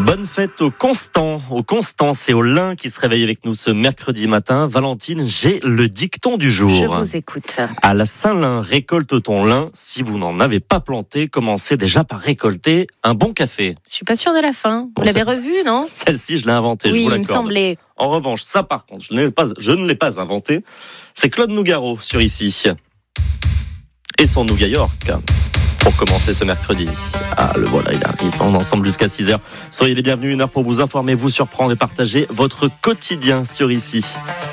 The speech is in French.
Bonne fête au Constance et au Lin qui se réveillent avec nous ce mercredi matin. Valentine, j'ai le dicton du jour. Je vous écoute. À la Saint-Lin, récolte ton lin. Si vous n'en avez pas planté, commencez déjà par récolter un bon café. Je suis pas sûre de la fin. Vous l'avez revu, non ? Celle-ci, je l'ai inventée, Oui, je vous il me l'accorde. semblait. En revanche, ça par contre, je ne l'ai pas inventé. C'est Claude Nougaro sur Ici. Et son Nougat York. Pour commencer ce mercredi. Ah, le voilà, il arrive. On est ensemble jusqu'à 6h. Soyez les bienvenus, une heure pour vous informer, vous surprendre et partager votre quotidien sur Ici.